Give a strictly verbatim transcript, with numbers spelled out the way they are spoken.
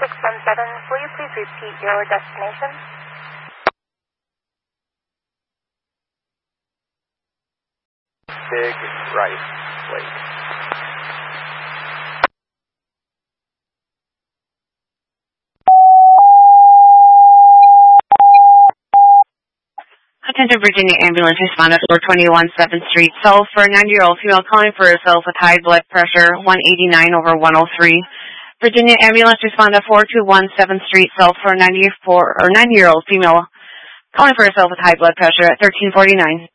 six one seven, will you please repeat your destination? Big Rice Lake. Attention Virginia ambulance responded for twenty-one seventh Street South for a ninety-year-old female calling for herself with high blood pressure, one eighty-nine over one oh three. Virginia ambulance responded four two one seventh Street South for a ninety-four or ninety-year-old female calling for herself with high blood pressure at thirteen forty-nine.